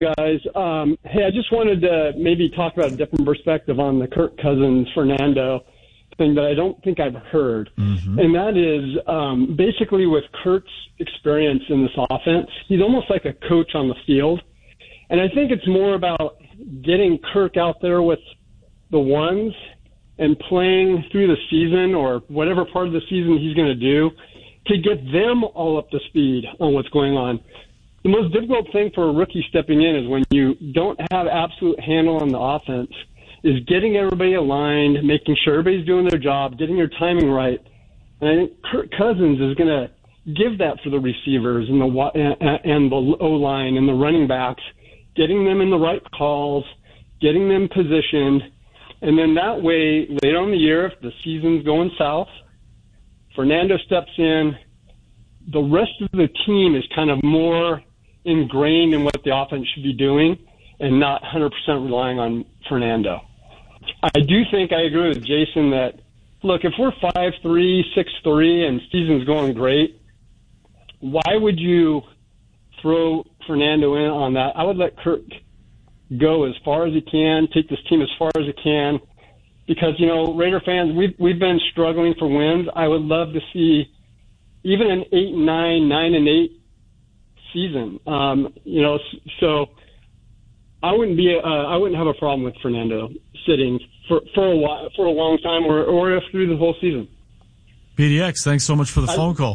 guys. Hey, I just wanted to maybe talk about a different perspective on the Kirk Cousins Fernando thing that I don't think I've heard. Mm-hmm. And that is basically with Kirk's experience in this offense, he's almost like a coach on the field. And I think it's more about getting Kirk out there with the ones and playing through the season or whatever part of the season he's going to do to get them all up to speed on what's going on. The most difficult thing for a rookie stepping in is when you don't have absolute handle on the offense, is getting everybody aligned, making sure everybody's doing their job, getting your timing right. And I think Kirk Cousins is going to give that for the receivers and the O-line and the running backs, getting them in the right calls, getting them positioned. And then that way, later on in the year, if the season's going south, Fernando steps in. The rest of the team is kind of more ingrained in what the offense should be doing and not 100% relying on Fernando. I do think I agree with Jason that, look, if we're 5-3, 6-3, and season's going great, why would you throw Fernando in on that? I would let Kirk go as far as he can, take this team as far as he can, because, you know, Raider fans, we've been struggling for wins. I would love to see even an 8-9, 9-8 season. You know, so I wouldn't have a problem with Fernando sitting for a while, for a long time, or if through the whole season. PDX, thanks so much for the phone call.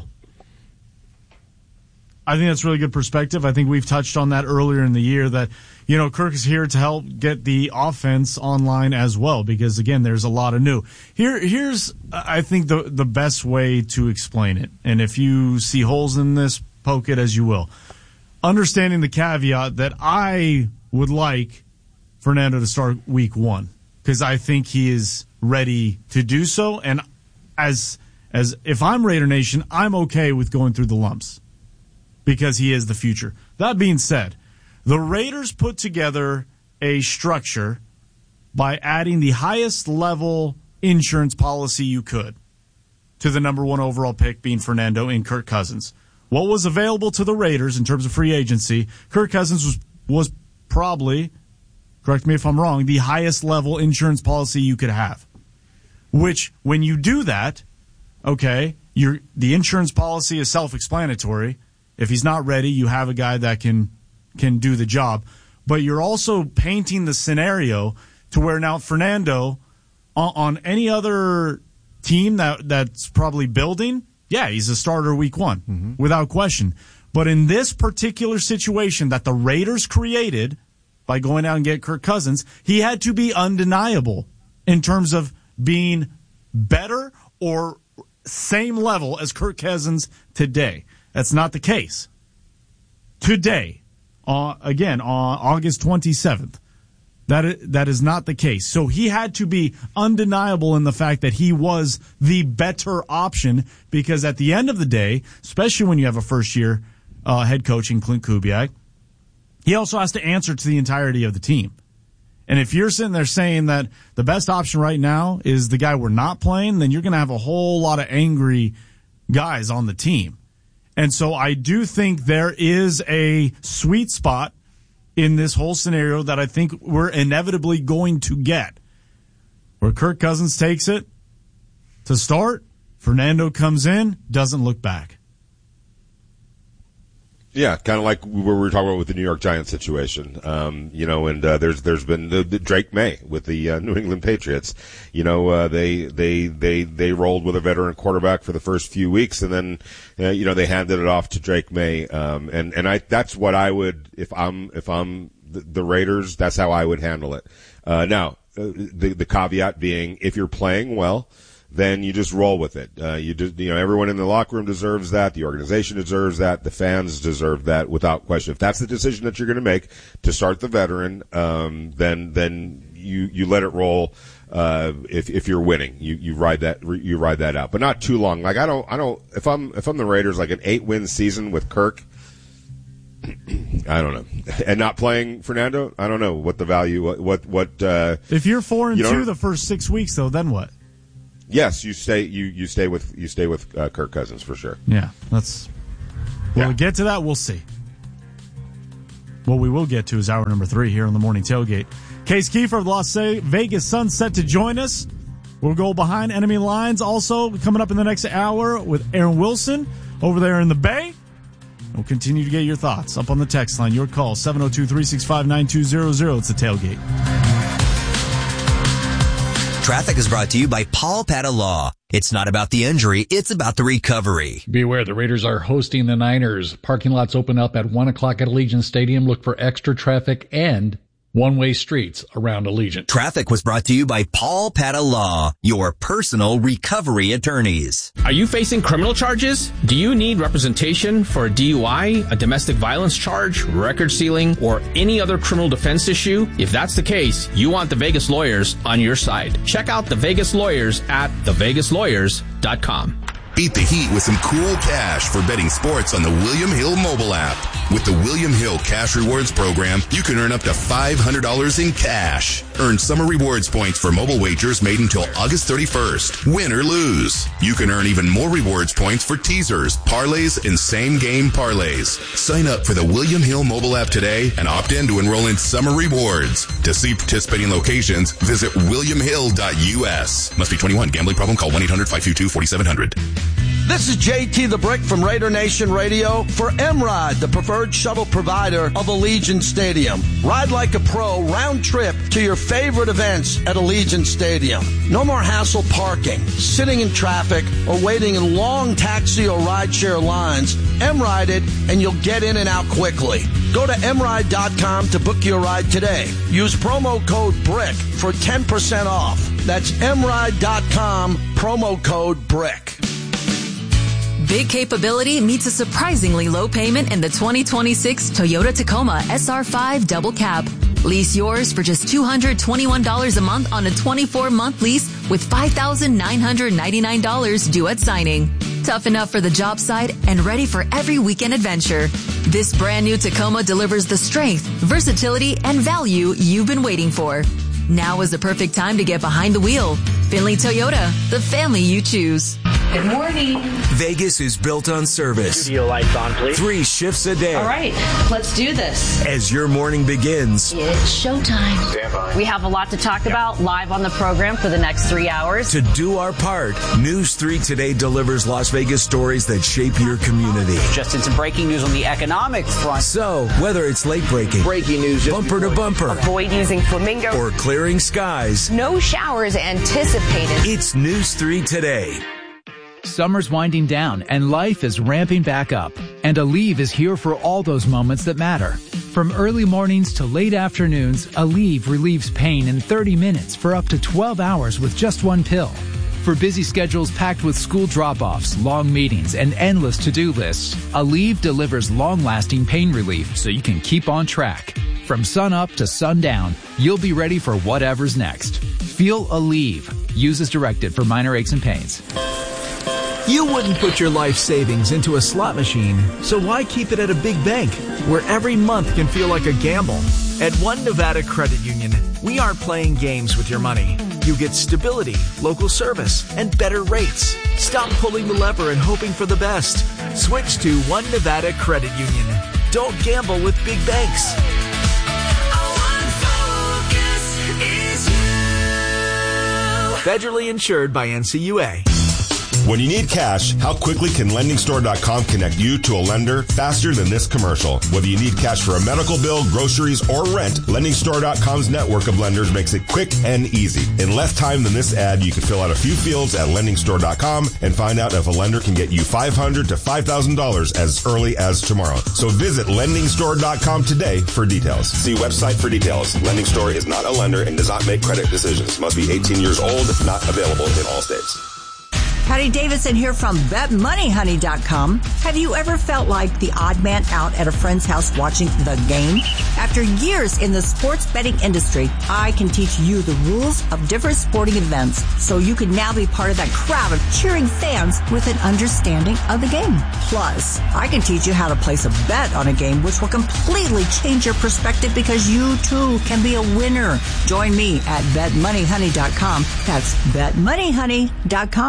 I think that's really good perspective. I think we've touched on that earlier in the year that, you know, Kirk is here to help get the offense online as well because, again, there's a lot of new. Here's, I think, the best way to explain it. And if you see holes in this, poke it as you will. Understanding the caveat that I would like Fernando to start week 1 because I think he is ready to do so. And as if I'm Raider Nation, I'm okay with going through the lumps. Because he is the future. That being said, the Raiders put together a structure by adding the highest level insurance policy you could to the number 1 overall pick being Fernando in Kirk Cousins. What was available to the Raiders in terms of free agency, Kirk Cousins was probably, correct me if I'm wrong, the highest level insurance policy you could have. Which, when you do that, okay, the insurance policy is self-explanatory. If he's not ready, you have a guy that can do the job. But you're also painting the scenario to where now Fernando, on any other team that's probably building, yeah, he's a starter week 1, without question. But in this particular situation that the Raiders created by going out and getting Kirk Cousins, he had to be undeniable in terms of being better or same level as Kirk Cousins today. That's not the case. Today, again, on August 27th, that is not the case. So he had to be undeniable in the fact that he was the better option because at the end of the day, especially when you have a first-year head coach in Clint Kubiak, he also has to answer to the entirety of the team. And if you're sitting there saying that the best option right now is the guy we're not playing, then you're going to have a whole lot of angry guys on the team. And so I do think there is a sweet spot in this whole scenario that I think we're inevitably going to get. Where Kirk Cousins takes it to start, Fernando comes in, doesn't look back. Yeah, kind of like what we were talking about with the New York Giants situation. You know, and there's been the Drake May with the New England Patriots. You know, they rolled with a veteran quarterback for the first few weeks, and then you know, they handed it off to Drake May. And that's what I would if I'm the Raiders. That's how I would handle it. Now, the caveat being, if you're playing well, then you just roll with it. You know, everyone in the locker room deserves that. The organization deserves that. The fans deserve that without question. If that's the decision that you're going to make to start the veteran, then you let it roll. If you're winning, you ride that out, but not too long. Like I don't. If I'm the Raiders, like an 8-win season with Kirk, I don't know, and not playing Fernando, I don't know what the value. What if you're 4-2 the first 6 weeks though, then what? Yes, you stay with Kirk Cousins for sure. Yeah, we'll get to that. We'll see. what we will get to is hour number 3 here on the Morning Tailgate. Case Kiefer of the Las Vegas Sun set to join us. We'll go behind enemy lines also coming up in the next hour with Aaron Wilson over there in the Bay. We'll continue to get your thoughts up on the text line. Your call, 702-365-9200. It's the Tailgate. Traffic is brought to you by Paul Pata Law. It's not about the injury, it's about the recovery. Beware, the Raiders are hosting the Niners. Parking lots open up at 1 o'clock at Allegiant Stadium. Look for extra traffic and one-way streets around Allegiant. Traffic was brought to you by Paul Pata Law, your personal recovery attorneys. Are you facing criminal charges? Do you need representation for a DUI, a domestic violence charge, record sealing, or any other criminal defense issue? If that's the case, you want the Vegas Lawyers on your side. Check out the Vegas Lawyers at thevegaslawyers.com. Beat the heat with some cool cash for betting sports on the William Hill mobile app. With the William Hill Cash Rewards program, you can earn up to $500 in cash. Earn summer rewards points for mobile wagers made until August 31st. Win or lose. You can earn even more rewards points for teasers, parlays, and same-game parlays. Sign up for the William Hill mobile app today and opt in to enroll in summer rewards. To see participating locations, visit williamhill.us. Must be 21. Gambling problem? Call 1-800-522-4700. This is JT the Brick from Raider Nation Radio for M-Ride, the preferred shuttle provider of Allegiant Stadium. Ride like a pro, round trip to your favorite events at Allegiant Stadium. No more hassle parking, sitting in traffic, or waiting in long taxi or rideshare lines. M-Ride it, and you'll get in and out quickly. Go to mride.com to book your ride today. Use promo code BRICK for 10% off. That's mride.com, promo code BRICK. Big capability meets a surprisingly low payment in the 2026 Toyota Tacoma SR5 Double Cab. Lease yours for just $221 a month on a 24-month lease with $5,999 due at signing. Tough enough for the job site and ready for every weekend adventure. This brand new Tacoma delivers the strength, versatility, and value you've been waiting for. Now is the perfect time to get behind the wheel. Finley Toyota, the family you choose. Good morning. Vegas is built on service. Studio lights on, please. 3 shifts a day. All right, let's do this. As your morning begins, It's showtime. Stand by. We have a lot to talk about live on the program for the next 3 hours. to do our part, News 3 Today delivers Las Vegas stories that shape your community. Just in some breaking news on the economic front. So, whether it's late breaking, Breaking news. bumper to bumper, Avoid using flamingo. or clearing skies, No showers anticipated. it's News 3 Today. Summer's winding down and life is ramping back up. And Aleve is here for all those moments that matter. From early mornings to late afternoons, Aleve relieves pain in 30 minutes for up to 12 hours with just one pill. For busy schedules packed with school drop-offs, long meetings, and endless to-do lists, Aleve delivers long-lasting pain relief so you can keep on track. From sun up to sundown, you'll be ready for whatever's next. Feel Aleve. Use as directed for minor aches and pains. You wouldn't put your life savings into a slot machine, so why keep it at a big bank where every month can feel like a gamble? At One Nevada Credit Union, we aren't playing games with your money. You get stability, local service, and better rates. Stop pulling the lever and hoping for the best. Switch to One Nevada Credit Union. Don't gamble with big banks. Federally insured by NCUA. When you need cash, how quickly can LendingStore.com connect you to a lender faster than this commercial? Whether you need cash for a medical bill, groceries, or rent, LendingStore.com's network of lenders makes it quick and easy. In less time than this ad, you can fill out a few fields at LendingStore.com and find out if a lender can get you $500 to $5,000 as early as tomorrow. So visit LendingStore.com today for details. See website for details. Lending Store is not a lender and does not make credit decisions. Must be 18 years old. Not available in all states. Patty Davidson here from BetMoneyHoney.com. Have you ever felt like the odd man out at a friend's house watching the game? After years in the sports betting industry, I can teach you the rules of different sporting events so you can now be part of that crowd of cheering fans with an understanding of the game. Plus, I can teach you how to place a bet on a game which will completely change your perspective because you too can be a winner. Join me at BetMoneyHoney.com. That's BetMoneyHoney.com. Hey,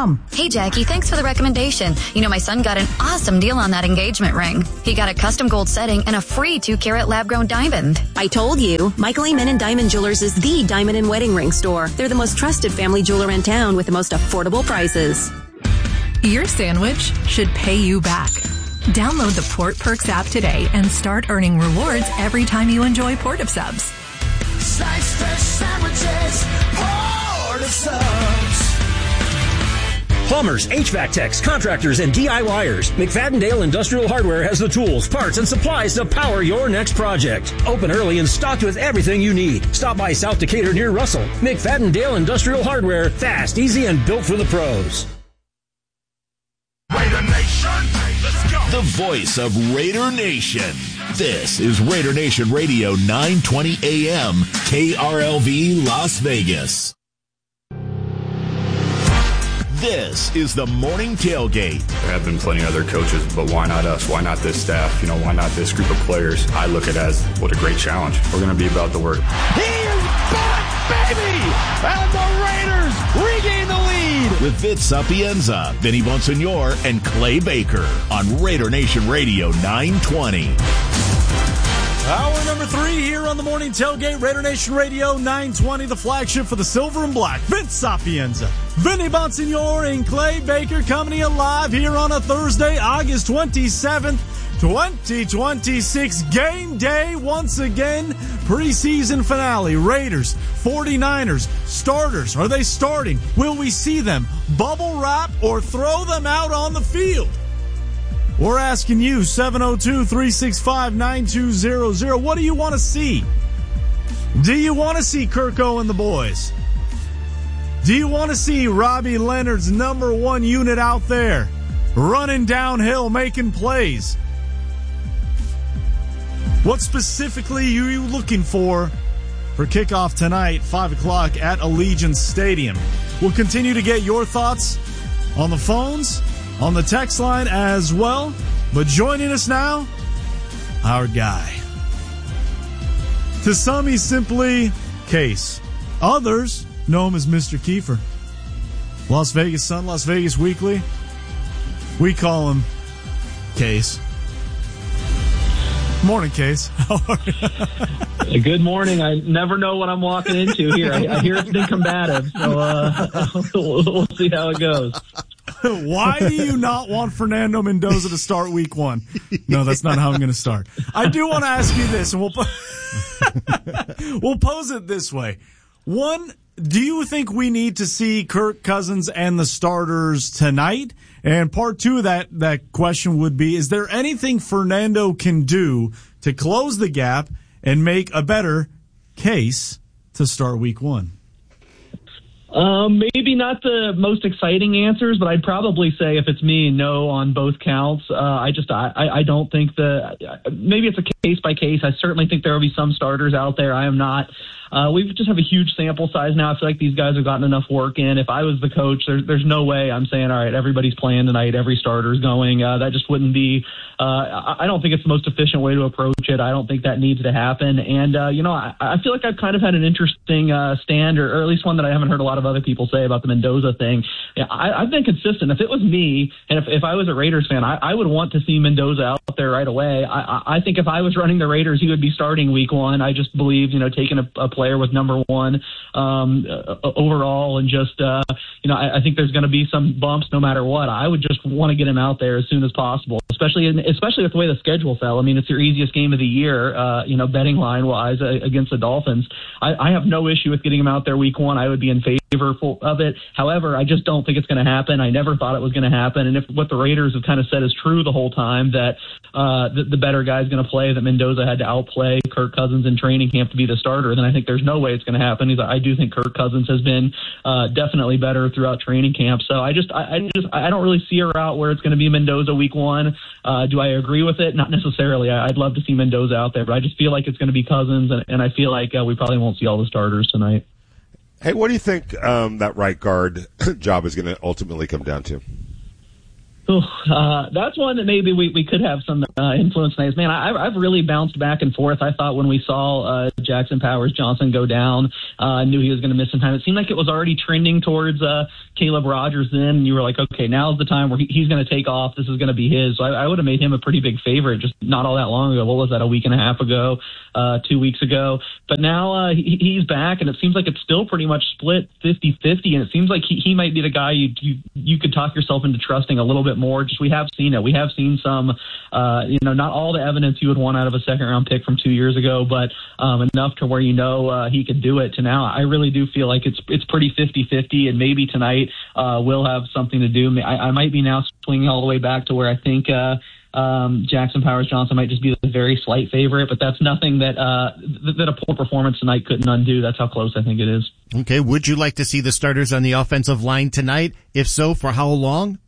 Hey, Jackie, thanks for the recommendation. You know, my son got an awesome deal on that engagement ring. He got a custom gold setting and a free 2-carat lab-grown diamond. I told you, Michael A. Menon Diamond Jewelers is the diamond and wedding ring store. They're the most trusted family jeweler in town with the most affordable prices. Your sandwich should pay you back. Download the Port Perks app today and start earning rewards every time you enjoy Port of Subs. Slice fresh sandwiches, Port of Subs. Plumbers, HVAC techs, contractors, and DIYers. McFadden-Dale Industrial Hardware has the tools, parts, and supplies to power your next project. Open early and stocked with everything you need. Stop by South Decatur near Russell. McFadden-Dale Industrial Hardware. Fast, easy, and built for the pros. Raider Nation, let's go. The voice of Raider Nation. This is Raider Nation Radio 920 AM, KRLV Las Vegas. This is the Morning Tailgate. There have been plenty of other coaches, but why not us? Why not this staff? You know, why not this group of players? I look at it as, what a great challenge. We're going to be about the work. He is back, baby! And the Raiders regain the lead! With Vince Sapienza, Vinny Bonsignor, and Clay Baker on Raider Nation Radio 920. Hour number 3 here on the Morning Tailgate, Raider Nation Radio 920, the flagship for the Silver and Black. Vince Sapienza, Vinny Bonsignor, and Clay Baker coming to you live here on a Thursday, August 27th, 2026. Game day once again, preseason finale. Raiders, 49ers, starters. Are they starting? Will we see them bubble wrap or throw them out on the field? We're asking you, 702-365-9200. What do you want to see? Do you want to see Kirko and the boys? Do you want to see Robbie Leonard's number 1 unit out there running downhill, making plays? What specifically are you looking for kickoff tonight, 5 o'clock at Allegiant Stadium? We'll continue to get your thoughts on the phones, on the text line as well. But joining us now, our guy. To some, he's simply Case. Others know him as Mr. Kiefer. Las Vegas Sun, Las Vegas Weekly. We call him Case. Morning, Case. How are you? Good morning. I never know what I'm walking into here. I hear it's been combative, so we'll see how it goes. Why do you not want Fernando Mendoza to start week 1? No, that's not how I'm going to start. I do want to ask you this, and we'll pose it this way. 1, do you think we need to see Kirk Cousins and the starters tonight? And part 2 of that question would be, is there anything Fernando can do to close the gap and make a better case to start week 1? Maybe not the most exciting answers, but I'd probably say, if it's me, no on both counts. I don't think maybe it's a case by case. I certainly think there will be some starters out there. I am not. We just have a huge sample size now. I feel like these guys have gotten enough work in. If I was the coach, there's no way I'm saying, all right, everybody's playing tonight, every starter's going. That just wouldn't be I don't think it's the most efficient way to approach it. I don't think that needs to happen. And, I feel like I've kind of had an interesting stand, or at least one that I haven't heard a lot of other people say about the Mendoza thing. Yeah, I've been consistent. If it was me, and if I was a Raiders fan, I would want to see Mendoza out there right away. I think if I was running the Raiders, he would be starting week 1. I just believe, taking a player with number 1 overall, and just, I think there's going to be some bumps no matter what. I would just want to get him out there as soon as possible, especially with the way the schedule fell. I mean, it's your easiest game of the year, betting line-wise, against the Dolphins. I have no issue with getting him out there week 1. I would be in favor of it. However, I just don't think it's going to happen. I never thought it was going to happen. And if what the Raiders have kind of said is true the whole time, that the better guy's going to play, that Mendoza had to outplay Kirk Cousins in training camp to be the starter, then I think there's no way it's going to happen. I do think Kirk Cousins has been definitely better throughout training camp. So I don't really see a route where it's going to be Mendoza week 1. Do I agree with it? Not necessarily. I'd love to see Mendoza out there, but I just feel like it's going to be Cousins, and I feel like we probably won't see all the starters tonight. Hey, what do you think that right guard job is going to ultimately come down to? That's one that maybe we could have some influence tonight. Man, I've really bounced back and forth. I thought when we saw Jackson Powers Johnson go down, I knew he was going to miss some time. It seemed like it was already trending towards Caleb Rogers then, and you were like, okay, now's the time where he's going to take off. This is going to be his. So I would have made him a pretty big favorite just not all that long ago. What was that, a week and a half ago, 2 weeks ago? But now he's back, and it seems like it's still pretty much split 50-50, and it seems like he might be the guy you could talk yourself into trusting a little bit more. Just we have seen it. We have seen some, not all the evidence you would want out of a second-round pick from 2 years ago, but enough to where he could do it. To now, I really do feel like it's pretty 50-50, and maybe tonight will have something to do. I might be now swinging all the way back to where I think Jackson Powers Johnson might just be the very slight favorite, but that's nothing that a poor performance tonight couldn't undo. That's how close I think it is. Okay, would you like to see the starters on the offensive line tonight? If so, for how long?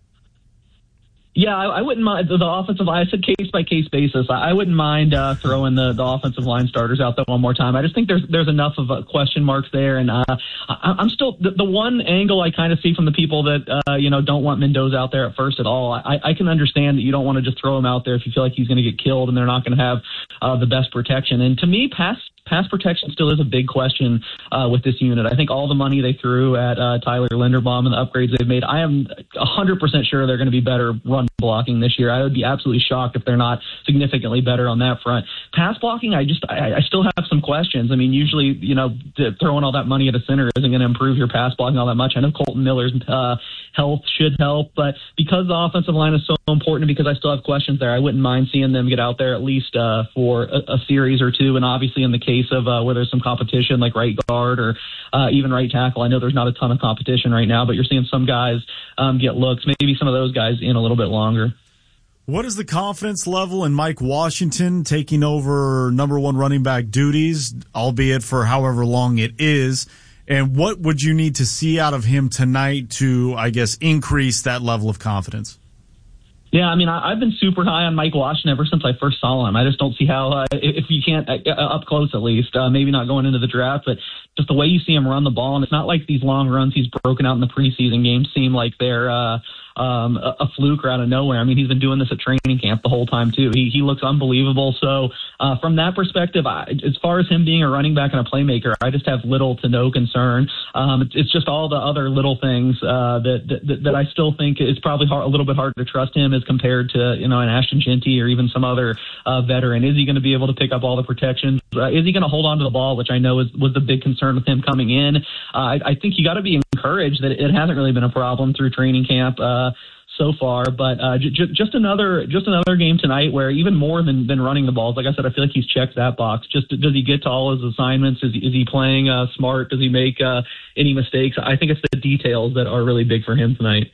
Yeah, I wouldn't mind the offensive line. I said case-by-case basis. I wouldn't mind throwing the offensive line starters out there one more time. I just think there's enough of question marks there, and I'm still the one angle I kind of see from the people that don't want Mendoza out there at first at all. I can understand that you don't want to just throw him out there if you feel like he's going to get killed and they're not going to have the best protection. And to me, pass protection still is a big question with this unit. I think all the money they threw at Tyler Linderbaum and the upgrades they've made, I am 100% sure they're going to be better run blocking this year. I would be absolutely shocked if they're not significantly better on that front. Pass blocking, I still have some questions. I mean, usually, throwing all that money at a center isn't going to improve your pass blocking all that much. I know Colton Miller's health should help, but because the offensive line is so important, because I still have questions there, I wouldn't mind seeing them get out there at least for a series or two. And obviously in the case of where there's some competition like right guard or even right tackle, I know there's not a ton of competition right now, but you're seeing some guys get looks, maybe some of those guys in a little bit longer. What is the confidence level in Mike Washington taking over number one running back duties, albeit for however long it is? And what would you need to see out of him tonight to, I guess, increase that level of confidence? Yeah, I mean, I've been super high on Mike Washington ever since I first saw him. I just don't see how, if you can't, up close at least, maybe not going into the draft, but just the way you see him run the ball, and it's not like these long runs he's broken out in the preseason games seem like they're a fluke or out of nowhere. I mean, he's been doing this at training camp the whole time, too. He looks unbelievable. So from that perspective, as far as him being a running back and a playmaker, I just have little to no concern. It's just all the other little things that I still think is probably a little bit hard to trust him as compared to, an Ashton Jeanty or even some other veteran. Is he going to be able to pick up all the protections? Is he going to hold on to the ball, which I know was the big concern with him coming in? I think you got to be encouraged that it hasn't really been a problem through training camp so far, but just another game tonight where even more than running the balls, like I said, I feel like he's checked that box. Just does he get to all his assignments? Is he playing smart? Does he make any mistakes? I think it's the details that are really big for him tonight.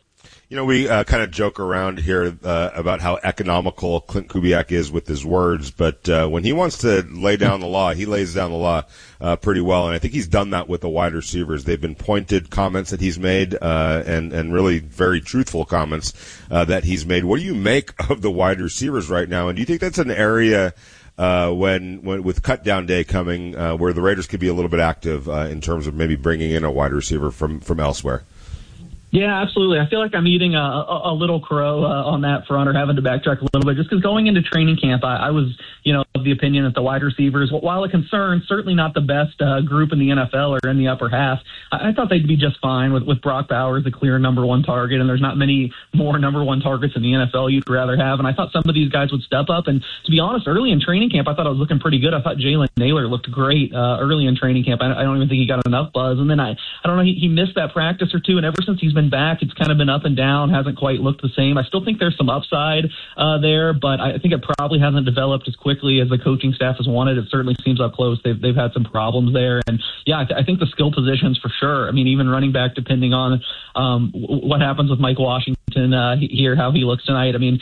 We kind of joke around here about how economical Clint Kubiak is with his words, but when he wants to lay down the law, he lays down the law pretty well, and I think he's done that with the wide receivers. They've been pointed comments that he's made and really very truthful comments that he's made. What do you make of the wide receivers right now, and do you think that's an area when with cut down day coming where the Raiders could be a little bit active in terms of maybe bringing in a wide receiver from elsewhere? Yeah, absolutely. I feel like I'm eating a little crow on that front, or having to backtrack a little bit, just because going into training camp, I was, of the opinion that the wide receivers, while a concern, certainly not the best group in the NFL or in the upper half. I thought they'd be just fine with Brock Bowers, the clear number one target, and there's not many more number one targets in the NFL you'd rather have. And I thought some of these guys would step up. And to be honest, early in training camp, I thought it was looking pretty good. I thought Jalen Naylor looked great early in training camp. I don't even think he got enough buzz. And then I don't know, he missed that practice or two, and ever since he's been back, it's kind of been up and down, hasn't quite looked the same. I still think there's some upside there, but I think it probably hasn't developed as quickly as the coaching staff has wanted. It certainly seems up close. They've had some problems there. And yeah, I think the skill positions for sure. I mean, even running back, depending on what happens with Mike Washington here, how he looks tonight. I mean,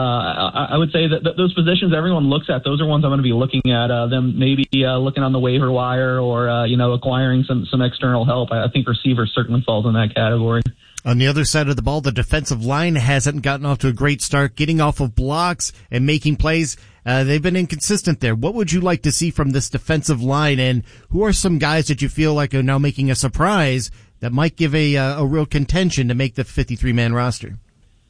I would say that those positions everyone looks at, those are ones I'm going to be looking at, them maybe looking on the waiver wire or, acquiring some external help. I think receivers certainly falls in that category. On the other side of the ball, the defensive line hasn't gotten off to a great start, getting off of blocks and making plays. They've been inconsistent there. What would you like to see from this defensive line, and who are some guys that you feel like are now making a surprise that might give a real contention to make the 53-man roster?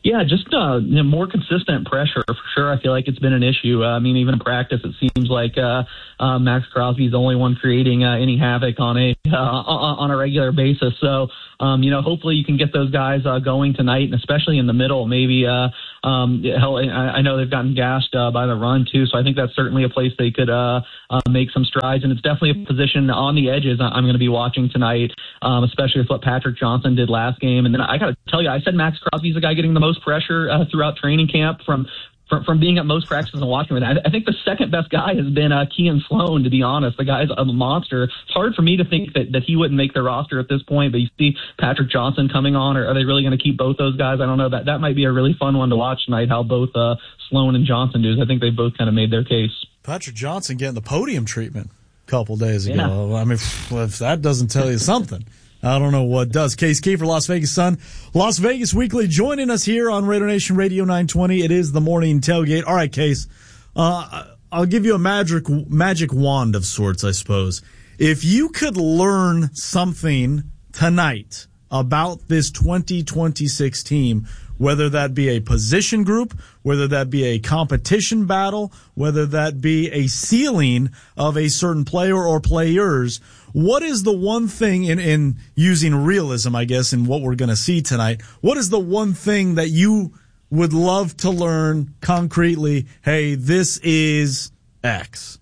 Yeah, just more consistent pressure for sure. I feel like it's been an issue. I mean, even in practice, it seems like Max Crosby's the only one creating any havoc on a regular basis. So, hopefully you can get those guys going tonight, and especially in the middle. Maybe I know they've gotten gashed by the run too, so I think that's certainly a place they could make some strides. And it's definitely a position on the edges I'm going to be watching tonight, especially with what Patrick Johnson did last game. And then I got to tell you, I said Max Crosby's the guy getting the most pressure throughout training camp from being at most practices and watching him. I think the second best guy has been Kean Sloan, to be honest. The guy's a monster. It's hard for me to think that he wouldn't make the roster at this point, but you see Patrick Johnson coming on, or are they really going to keep both those guys? I don't know. That might be a really fun one to watch tonight, how both Sloan and Johnson do. I think they both kind of made their case. Patrick Johnson getting the podium treatment a couple days ago. Yeah. I mean, if that doesn't tell you something, I don't know what does. Case Kiefer, Las Vegas Sun, Las Vegas Weekly, joining us here on Raider Nation Radio 920. It is the morning tailgate. All right, Case, I'll give you a magic wand of sorts, I suppose. If you could learn something tonight about this 2026 team, whether that be a position group, whether that be a competition battle, whether that be a ceiling of a certain player or players, what is the one thing in using realism, I guess, in what we're going to see tonight? What is the one thing that you would love to learn concretely? Hey, this is X.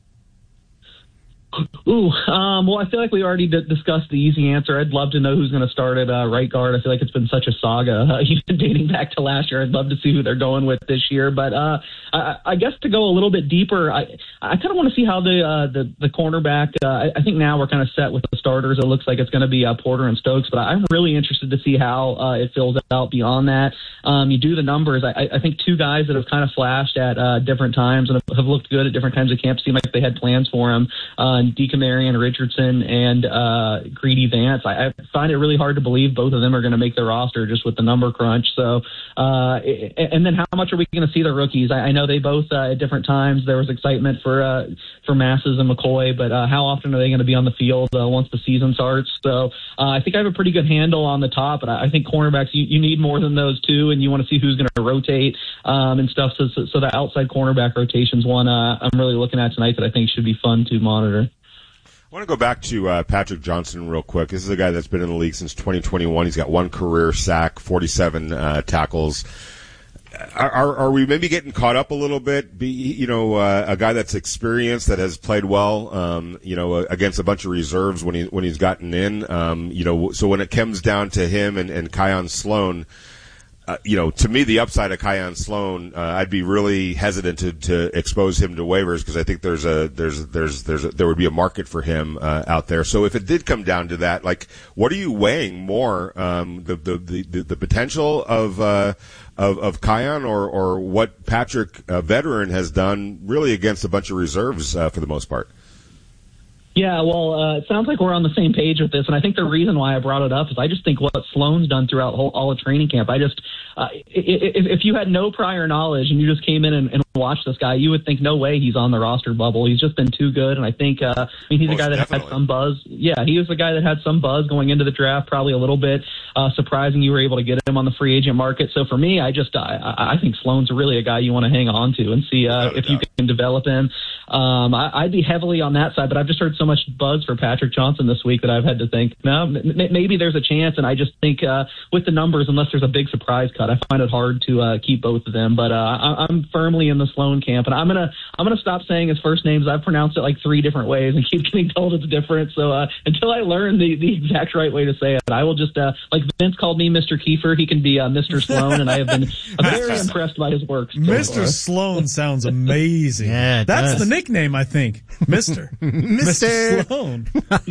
Well, I feel like we already discussed the easy answer. I'd love to know who's going to start at right guard. I feel like it's been such a saga, even dating back to last year. I'd love to see who they're going with this year. But I guess to go a little bit deeper, I kind of want to see how the cornerback. I think now we're kind of set with the starters. It looks like it's going to be Porter and Stokes, but I'm really interested to see how it fills out beyond that. You do the numbers. I think two guys that have kind of flashed at different times and have looked good at different times of camp seem like they had plans for him. DeCamarion Richardson and Greedy Vance. I find it really hard to believe both of them are going to make the roster just with the number crunch. So, and then how much are we going to see the rookies? I know they both at different times there was excitement for Masses and McCoy, but how often are they going to be on the field once the season starts? So I think I have a pretty good handle on the top, but I think cornerbacks you need more than those two, and you want to see who's going to rotate and stuff. So the outside cornerback rotation's one I'm really looking at tonight that I think should be fun to monitor. I want to go back to Patrick Johnson real quick. This is a guy that's been in the league since 2021. He's got one career sack, 47 tackles. Are we maybe getting caught up a little bit? A guy that's experienced, that has played well, against a bunch of reserves when he's gotten in. So when it comes down to him and Kian Sloan, to me, the upside of Kian Sloan, I'd be really hesitant to expose him to waivers because I think there would be a market for him out there. So if it did come down to that, like, what are you weighing more, the potential of Kian or what Patrick, veteran, has done really against a bunch of reserves for the most part? Yeah, well, it sounds like we're on the same page with this, and I think the reason why I brought it up is I just think what Sloan's done throughout all of training camp. If you had no prior knowledge and you just came in and watched this guy, you would think, no way he's on the roster bubble. He's just been too good, and I think he's a guy that had some buzz. Yeah, he was a guy that had some buzz going into the draft, probably a little bit surprising you were able to get him on the free agent market. So for me, I think Sloan's really a guy you want to hang on to and see if you can develop him. I'd be heavily on that side, but I've just heard so much buzz for Patrick Johnson this week that I've had to think, no, maybe there's a chance. And I just think with the numbers, unless there's a big surprise cut, I find it hard to keep both of them. But I'm firmly in the Sloan camp, and I'm gonna stop saying his first names. I've pronounced it like 3 different ways and keep getting told it's different. So until I learn the exact right way to say it, I will just like Vince called me Mr. Kiefer. He can be Mr. Sloan, and I have been very impressed by his work. Mr. Sloan sounds amazing. Yeah, that's the nickname, I think. Mr. Sloan.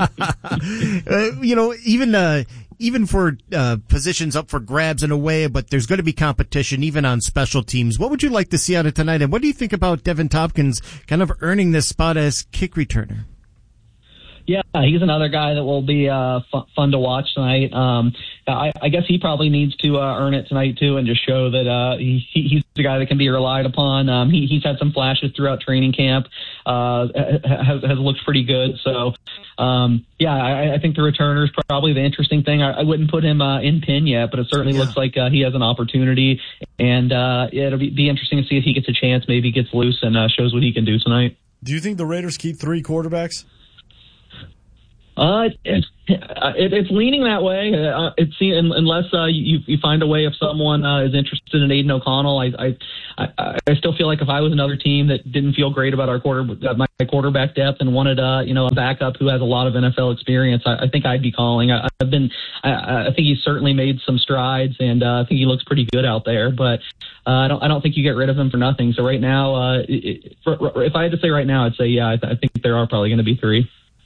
Even for positions up for grabs in a way, but there's going to be competition even on special teams. What would you like to see out of tonight, and what do you think about Devin Tompkins kind of earning this spot as kick returner? Yeah, he's another guy that will be fun to watch tonight. I guess he probably needs to earn it tonight, too, and just show that he's the guy that can be relied upon. He's had some flashes throughout training camp, has looked pretty good. So, I think the returner is probably the interesting thing. I wouldn't put him in pin yet, but it certainly looks like he has an opportunity. And it'll be interesting to see if he gets a chance, maybe gets loose and shows what he can do tonight. Do you think the Raiders keep 3 quarterbacks? It's leaning that way. Unless you find a way if someone is interested in Aiden O'Connell. I still feel like if I was another team that didn't feel great about my quarterback depth and wanted a backup who has a lot of NFL experience, I think I'd be calling. I think he's certainly made some strides, and I think he looks pretty good out there. But I don't think you get rid of him for nothing. So right now, if I had to say right now, I'd say I think there are probably going to be 3.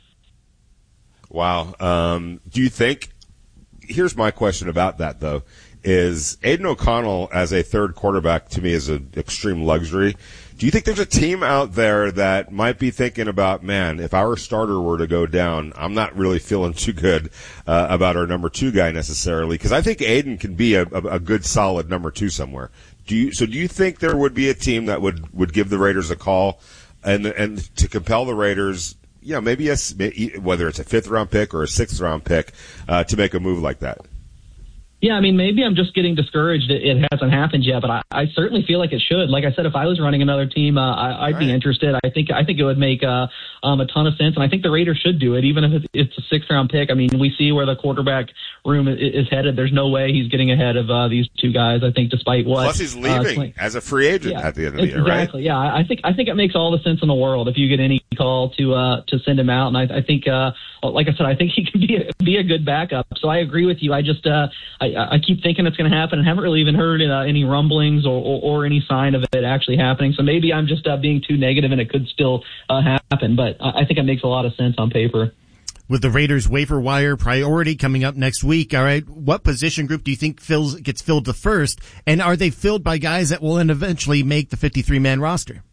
Wow. Do you think – here's my question about that, though, is Aiden O'Connell as a third quarterback to me is an extreme luxury. Do you think there's a team out there that might be thinking about, man, if our starter were to go down, I'm not really feeling too good about our number 2 guy necessarily? Because I think Aiden can be a good, solid number 2 somewhere. Do you think there would be a team that would give the Raiders a call and to compel the Raiders – maybe whether it's a 5th-round pick or a 6th-round pick to make a move like that? Yeah, I mean, maybe I'm just getting discouraged. It hasn't happened yet, but I certainly feel like it should. Like I said, if I was running another team, I'd be interested. I think it would make a ton of sense, and I think the Raiders should do it, even if it's a 6th-round pick. I mean, we see where the quarterback room is headed. There's no way he's getting ahead of these 2 guys, I think, despite what. Plus, he's leaving as a free agent at the end of the year, right? Exactly, yeah. I think it makes all the sense in the world if you get any call to send him out, and I think, like I said, I think he can be a good backup. So I agree with you. I just I keep thinking it's going to happen and haven't really even heard any rumblings or any sign of it actually happening. So maybe I'm just being too negative and it could still happen. But I think it makes a lot of sense on paper. With the Raiders waiver wire priority coming up next week, all right, what position group do you think gets filled the first? And are they filled by guys that will eventually make the 53-man roster?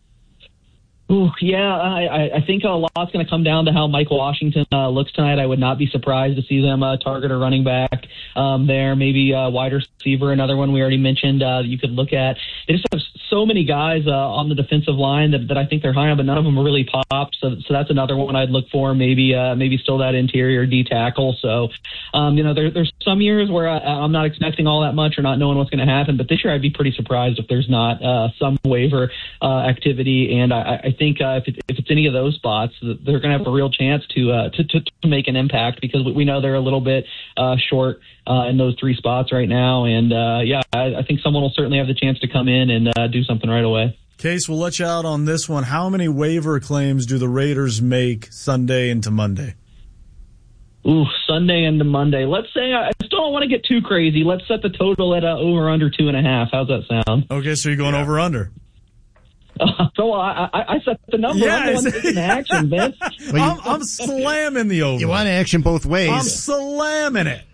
Ooh, yeah, I think a lot's going to come down to how Mike Washington looks tonight. I would not be surprised to see them target a running back there, maybe a wide receiver, another one we already mentioned you could look at. They just have so many guys on the defensive line that I think they're high on, but none of them are really popped. So that's another one I'd look for. Maybe still that interior D tackle. So, there's some years where I'm not expecting all that much or not knowing what's going to happen. But this year I'd be pretty surprised if there's not some waiver activity. And I think if it's any of those spots, they're going to have a real chance to make an impact because we know they're a little bit short in those 3 spots right now. And I think someone will certainly have the chance to come in and do something right away. Case, we'll let you out on this one. How many waiver claims do the Raiders make Sunday into Monday? Ooh, Sunday into Monday. Let's say I still don't want to get too crazy. Let's set the total at over under 2.5. How's that sound? Okay, so you're going over under. So I set the number. I'm the one taking action, Vince. I'm slamming the over. You want action both ways. I'm slamming it.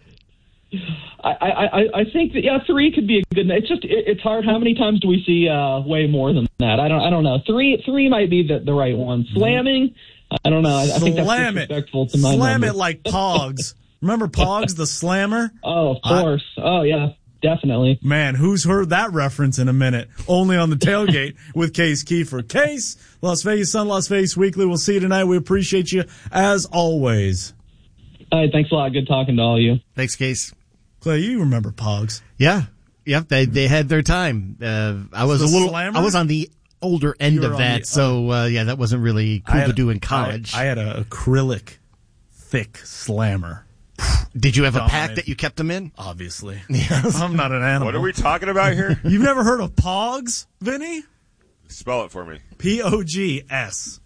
I think that 3 could be a good. It's hard. How many times do we see way more than that? I don't know. 3 might be the right one. Slamming. I don't know. I think that's disrespectful to my Slam number. it like Pogs. Remember Pogs, the slammer? Oh, of course. Oh, yeah. Definitely. Man, who's heard that reference in a minute? Only on the tailgate with Case Kiefer. Case, Las Vegas Sun, Las Vegas Weekly. We'll see you tonight. We appreciate you as always. All right, thanks a lot. Good talking to all of you. Thanks, Case. Clay, you remember Pogs? Yeah. Yep. They had their time. I was I was on the older end of that. That wasn't really cool to do in college. I had a acrylic thick slammer. Did you have a pack that you kept them in? Obviously. Yes. I'm not an animal. What are we talking about here? You've never heard of Pogs, Vinny? Spell it for me. Pogs.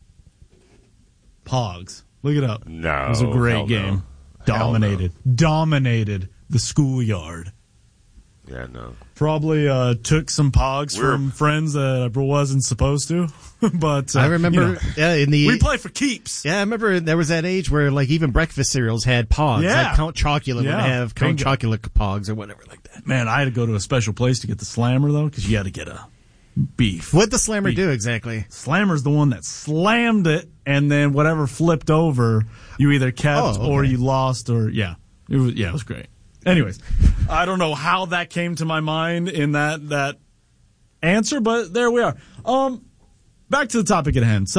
Pogs. Look it up. No. It was a great game. No. Dominated the schoolyard. Yeah, no. Probably took some Pogs from friends that I wasn't supposed to. But I remember we play for keeps. Yeah, I remember there was that age where like even breakfast cereals had Pogs. Yeah. Like Count Chocula would have Count Chocula Pogs or whatever like that. Man, I had to go to a special place to get the Slammer though, because you had to get a beef. What'd the Slammer do exactly? Slammer's the one that slammed it and then whatever flipped over, you either kept or you lost, or it was great. Anyways, I don't know how that came to my mind in that answer, but there we are. Back to the topic at hand,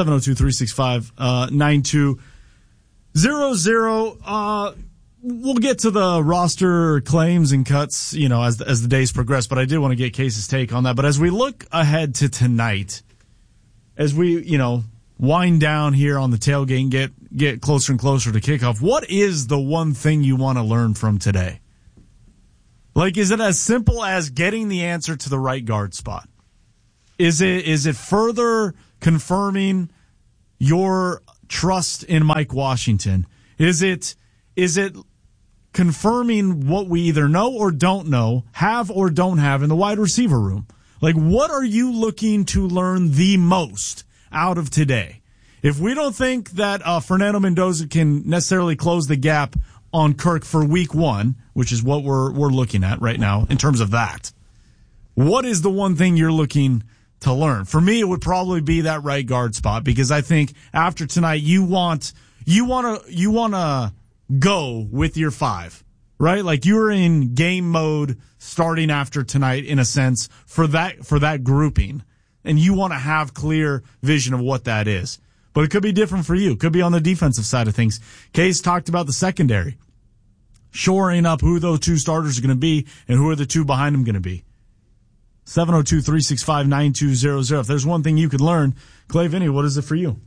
702-365-9200. We'll get to the roster claims and cuts, as the days progress, but I did want to get Case's take on that. But as we look ahead to tonight, as we, wind down here on the tailgate and get closer and closer to kickoff, what is the one thing you want to learn from today? Like, is it as simple as getting the answer to the right guard spot? Is it further confirming your trust in Mike Washington? Is it confirming what we either know or don't know, have or don't have in the wide receiver room? Like, what are you looking to learn the most out of today? If we don't think that Fernando Mendoza can necessarily close the gap on Kirk for week 1, which is what we're looking at right now in terms of that, what is the one thing you're looking to learn? For me, it would probably be that right guard spot, because I think after tonight you want to go with your 5, right? Like, you're in game mode starting after tonight, in a sense, for that grouping, and you want to have clear vision of what that is. But it could be different for you. It could be on the defensive side of things. Case talked about the secondary, shoring up who those 2 starters are going to be and who are the 2 behind them going to be. 702-365-9200. If there's one thing you could learn, Clay, Vinny, what is it for you?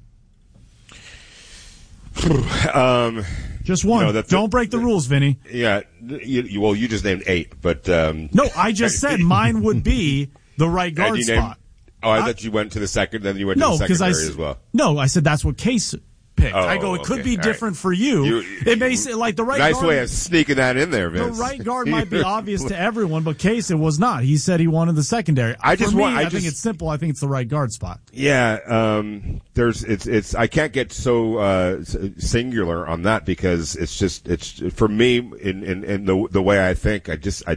Just one. Don't break the rules, Vinny. Yeah. You just named 8, but no, I just said mine would be the right guard spot. I thought you went to the second, then you went to the secondary as well. No, I said that's what Case picked. It could be different for you. It may say, like, the right guard. Nice way of sneaking that in there, Vince. The right guard might be obvious to everyone, but Case, it was not. He said he wanted the secondary. I think it's simple. I think it's the right guard spot. Yeah. I can't get so singular on that, because it's for me in the way I think.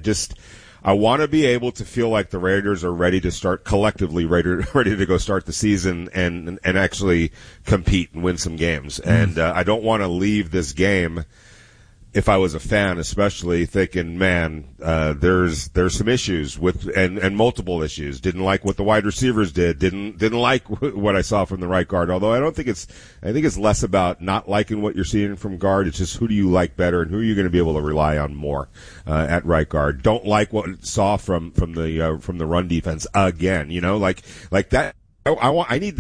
I want to be able to feel like the Raiders are ready to start collectively, ready to go start the season and actually compete and win some games. And I don't want to leave this game, if I was a fan especially, thinking, man, there's some issues with and multiple issues. Didn't like what the wide receivers did. Didn't like what I saw from the right guard. Although I think it's less about not liking what you're seeing from guard. It's just, who do you like better and who are you going to be able to rely on more at right guard. Don't like what I saw from the run defense again. Like that. I need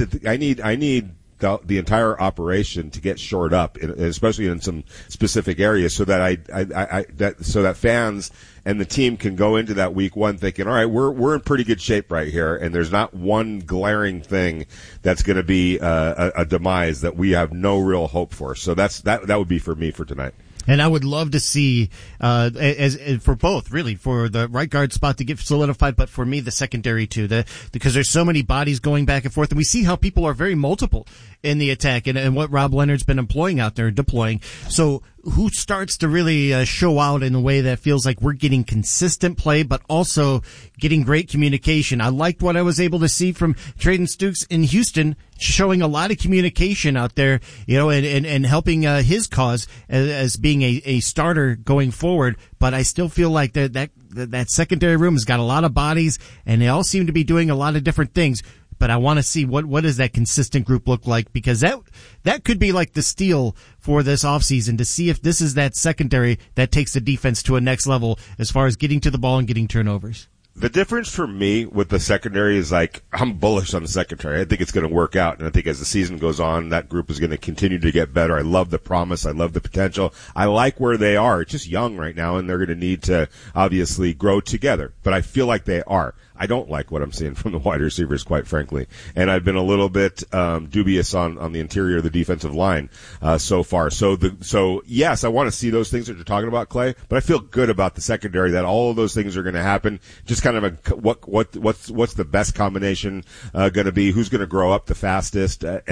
the entire operation to get shored up, especially in some specific areas, so that so that fans and the team can go into that week 1 thinking, all right, we're in pretty good shape right here, and there's not one glaring thing that's going to be a demise that we have no real hope for. So that would be for me for tonight. And I would love to see, as for both, really, for the right guard spot to get solidified, but for me, the secondary too, because there's so many bodies going back and forth, and we see how people are very multiple in the attack, and what Rob Leonard's been deploying. So who starts to really show out in a way that feels like we're getting consistent play, but also getting great communication. I liked what I was able to see from Trayden Stukes in Houston, showing a lot of communication out there, and helping his cause as being a starter going forward. But I still feel like that secondary room has got a lot of bodies, and they all seem to be doing a lot of different things. But I want to see what does that consistent group look like, because that could be like the steal for this offseason, to see if this is that secondary that takes the defense to a next level as far as getting to the ball and getting turnovers. The difference for me with the secondary is, like, I'm bullish on the secondary. I think it's going to work out, and I think as the season goes on, that group is going to continue to get better. I love the promise. I love the potential. I like where they are. It's just young right now, and they're going to need to obviously grow together. But I feel like they are. I don't like what I'm seeing from the wide receivers, quite frankly. And I've been a little bit dubious on the interior of the defensive line so far. So yes, I want to see those things that you're talking about, Clay, but I feel good about the secondary, that all of those things are going to happen. Just kind of what's the best combination going to be? Who's going to grow up the fastest? But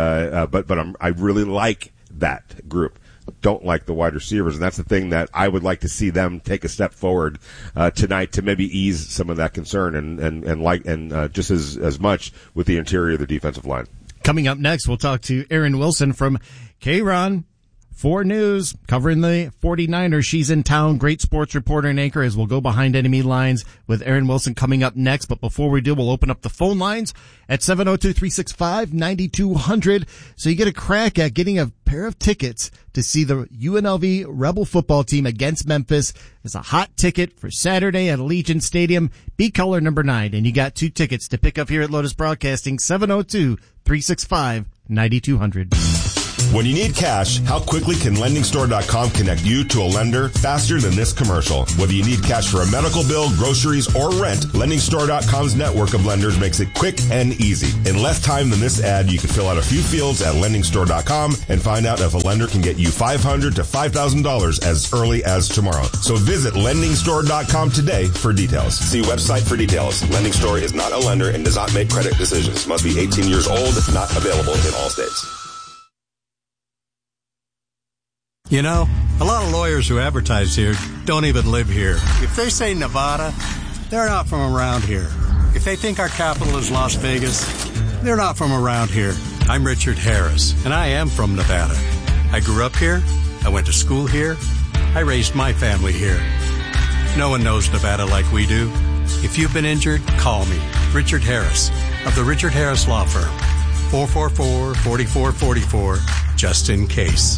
I really like that group. Don't like the wide receivers, and that's the thing that I would like to see them take a step forward tonight to maybe ease some of that concern and just as much with the interior of the defensive line. Coming up next, we'll talk to Erin Wilson from K-Ron 4 News, covering the 49ers. She's in town. Great sports reporter and anchor as we'll go behind enemy lines with Erin Wilson coming up next. But before we do, we'll open up the phone lines at 702-365-9200. So you get a crack at getting a pair of tickets to see the UNLV Rebel football team against Memphis. It's a hot ticket for Saturday at Allegiant Stadium, B color number 9. And you got 2 tickets to pick up here at Lotus Broadcasting, 702-365-9200. When you need cash, how quickly can LendingStore.com connect you to a lender faster than this commercial? Whether you need cash for a medical bill, groceries, or rent, LendingStore.com's network of lenders makes it quick and easy. In less time than this ad, you can fill out a few fields at LendingStore.com and find out if a lender can get you $500 to $5,000 as early as tomorrow. So visit LendingStore.com today for details. See website for details. Lending Store is not a lender and does not make credit decisions. Must be 18 years old. Not available in all states. You know, a lot of lawyers who advertise here don't even live here. If they say Nevada, they're not from around here. If they think our capital is Las Vegas, they're not from around here. I'm Richard Harris, and I am from Nevada. I grew up here. I went to school here. I raised my family here. No one knows Nevada like we do. If you've been injured, call me, Richard Harris, of the Richard Harris Law Firm. 444-4444, just in case.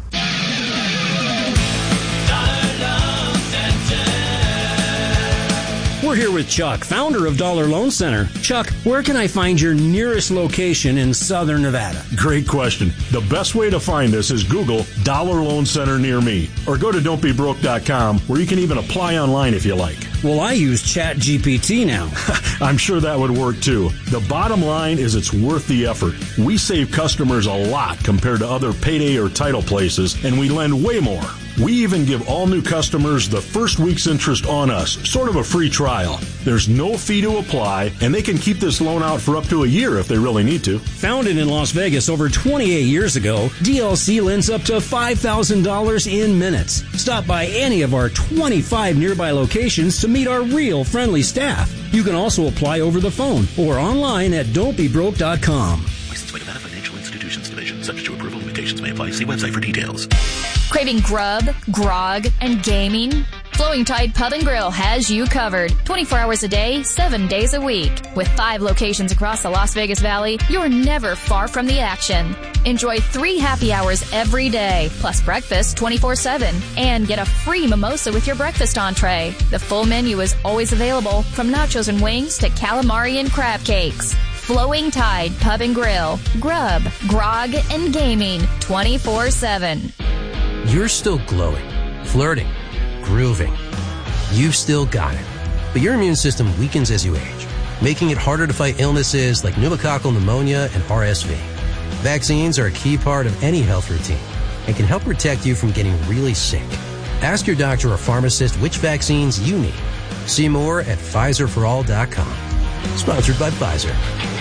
We're here with Chuck, founder of Dollar Loan Center. Chuck, where can I find your nearest location in Southern Nevada? Great question. The best way to find us is Google Dollar Loan Center near me, or go to don'tbebroke.com, where you can even apply online if you like. Well, I use ChatGPT now. I'm sure that would work too. The bottom line is it's worth the effort. We save customers a lot compared to other payday or title places, and we lend way more. We even give all new customers the first week's interest on us, sort of a free trial. There's no fee to apply, and they can keep this loan out for up to a year if they really need to. Founded in Las Vegas over 28 years ago, DLC lends up to $5,000 in minutes. Stop by any of our 25 nearby locations to meet our real friendly staff. You can also apply over the phone or online at don'tbebroke.com. Licensed by Nevada Financial Institutions Division. Subject to approval, limitations may apply. See website for details. Craving grub, grog, and gaming? Flowing Tide Pub and Grill has you covered. 24 hours a day, 7 days a week. With 5 locations across the Las Vegas Valley, you're never far from the action. Enjoy 3 happy hours every day, plus breakfast 24/7, and get a free mimosa with your breakfast entree. The full menu is always available, from nachos and wings to calamari and crab cakes. Flowing Tide Pub and Grill. Grub, grog, and gaming 24/7. You're still glowing, flirting, grooving. You've still got it. But your immune system weakens as you age, making it harder to fight illnesses like pneumococcal pneumonia and RSV. Vaccines are a key part of any health routine and can help protect you from getting really sick. Ask your doctor or pharmacist which vaccines you need. See more at PfizerForAll.com. Sponsored by Pfizer.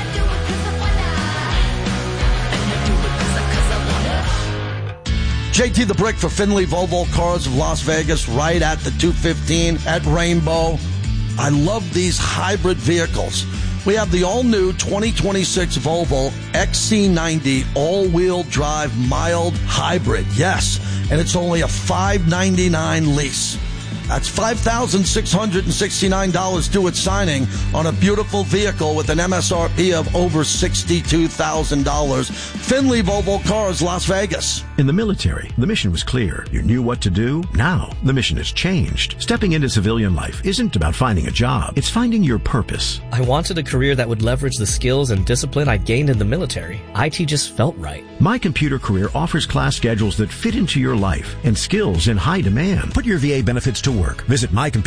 JT the Brick for Finley Volvo Cars of Las Vegas, right at the 215 at Rainbow. I love these hybrid vehicles. We have the all-new 2026 Volvo XC90 all-wheel drive mild hybrid. Yes, and it's only a $599 lease. That's $5,669 due at signing on a beautiful vehicle with an MSRP of over $62,000. Finley Volvo Cars, Las Vegas. In the military, the mission was clear. You knew what to do. Now, the mission has changed. Stepping into civilian life isn't about finding a job. It's finding your purpose. I wanted a career that would leverage the skills and discipline I gained in the military. IT just felt right. My Computer Career offers class schedules that fit into your life and skills in high demand. Put your VA benefits to work. Visit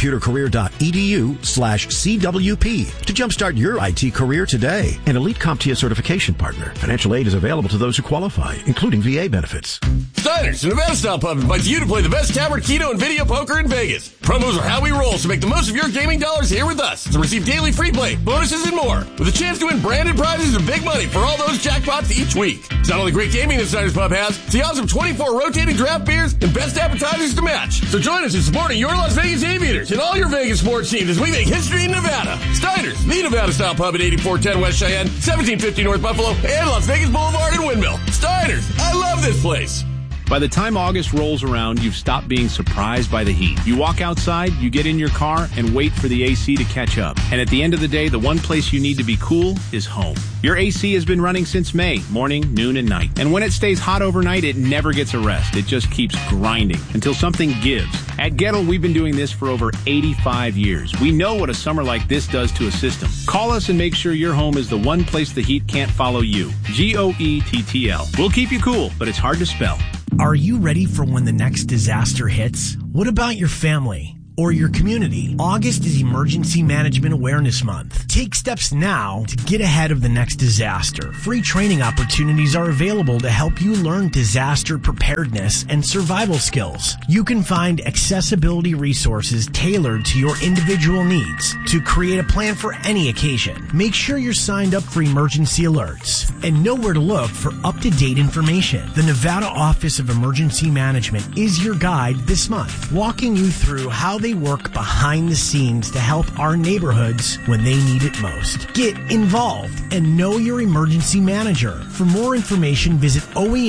mycomputercareer.edu/CWP to jumpstart your IT career today. An elite CompTIA certification partner. Financial aid is available to those who qualify, including VA benefits. Steiner's, a Nevada-style pub, invites you to play the best tavern, keno, and video poker in Vegas. Promos are how we roll, so make the most of your gaming dollars here with us to receive daily free play, bonuses, and more, with a chance to win branded prizes and big money for all those jackpots each week. It's not only great gaming that Steiner's Pub has, it's the awesome 24 rotating draft beers and best appetizers to match. So join us in supporting your Las Vegas Aviators and all your Vegas sports teams as we make history in Nevada. Steiner's, the Nevada-style pub at 8410 West Cheyenne, 1750 North Buffalo, and Las Vegas Boulevard in Windmill. Steiner's, I love this place. By the time August rolls around, you've stopped being surprised by the heat. You walk outside, you get in your car, and wait for the AC to catch up. And at the end of the day, the one place you need to be cool is home. Your AC has been running since May, morning, noon, and night. And when it stays hot overnight, it never gets a rest. It just keeps grinding until something gives. At Gettle, we've been doing this for over 85 years. We know what a summer like this does to a system. Call us and make sure your home is the one place the heat can't follow you. GOETTL. We'll keep you cool, but it's hard to spell. Are you ready for when the next disaster hits? What about your family or your community? August is Emergency Management Awareness Month. Take steps now to get ahead of the next disaster. Free training opportunities are available to help you learn disaster preparedness and survival skills. You can find accessibility resources tailored to your individual needs to create a plan for any occasion. Make sure you're signed up for emergency alerts and know where to look for up-to-date information. The Nevada Office of Emergency Management is your guide this month, walking you through how they work behind the scenes to help our neighborhoods when they need it most. Get involved and know your emergency manager. For more information, visit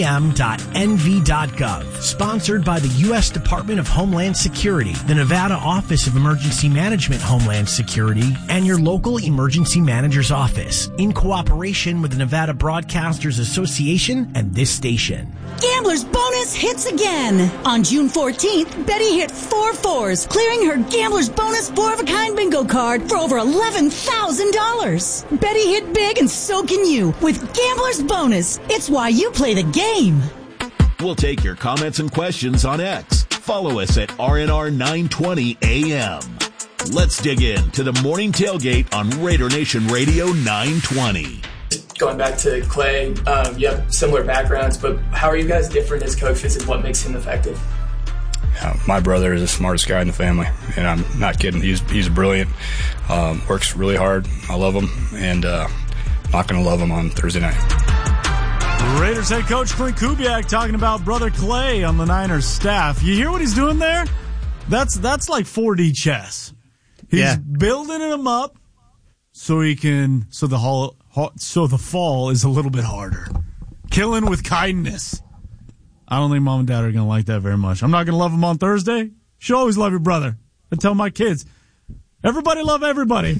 oem.nv.gov. Sponsored by the U.S. Department of Homeland Security, the Nevada Office of Emergency Management Homeland Security, and your local emergency manager's office, in cooperation with the Nevada Broadcasters Association and this station. Gambler's Bonus hits again. On June 14th, Betty hit 4 4s, clearing her Gambler's Bonus 4-of-a-kind bingo card for over $11,000. Betty hit big and so can you with Gambler's Bonus. It's why you play the game. We'll take your comments and questions on X. Follow us at RNR 920 AM. Let's dig in to the morning tailgate on Raider Nation Radio 920. Going back to Clay, you have similar backgrounds, but how are you guys different as coaches and what makes him effective? My brother is the smartest guy in the family, and I'm not kidding. He's brilliant, works really hard. I love him, and not going to love him on Thursday night. Raiders head coach Clint Kubiak talking about brother Clay on the Niners staff. You hear what he's doing there? That's like 4D chess. He's building him up so he can so the fall is a little bit harder. Killing with kindness. I don't think mom and dad are going to like that very much. I'm not going to love him on Thursday. You always love your brother. I tell my kids, everybody love everybody.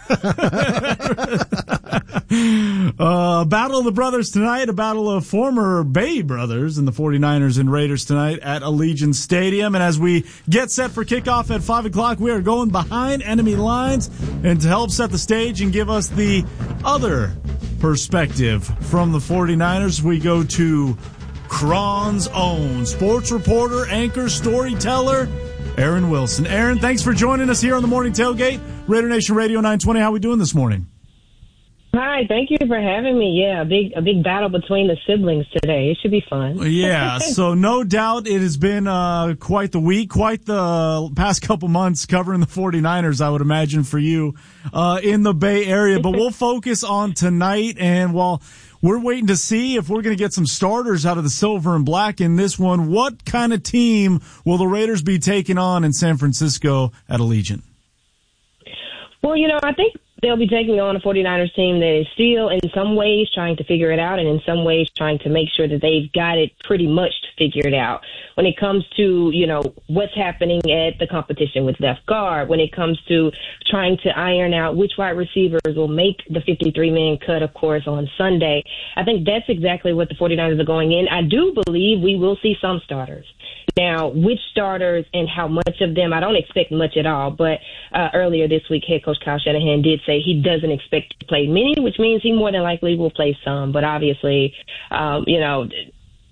Battle of the brothers tonight, a battle of former Bay brothers and the 49ers and Raiders tonight at Allegiant Stadium. And as we get set for kickoff at 5 o'clock, we are going behind enemy lines. And to help set the stage and give us the other perspective from the 49ers, we go to Cron's own sports reporter, anchor, storyteller, Aaron Wilson. Aaron, thanks for joining us here on the Morning Tailgate, Raider Nation Radio 920. How are we doing this morning? Hi, thank you for having me. Yeah, a big battle between the siblings today. It should be fun. Yeah, so no doubt it has been quite the week, quite the past couple months covering the 49ers, I would imagine, for you in the Bay Area. But we'll focus on tonight, and while we're waiting to see if we're going to get some starters out of the silver and black in this one, what kind of team will the Raiders be taking on in San Francisco at Allegiant? Well, I think they'll be taking on a 49ers team that is still in some ways trying to figure it out and in some ways trying to make sure that they've got it pretty much figured out. When it comes to, what's happening at the competition with left guard, when it comes to trying to iron out which wide receivers will make the 53-man cut, of course, on Sunday, I think that's exactly what the 49ers are going in. I do believe we will see some starters. Now, which starters and how much of them, I don't expect much at all, but earlier this week, head coach Kyle Shanahan did say he doesn't expect to play many, which means he more than likely will play some. But obviously,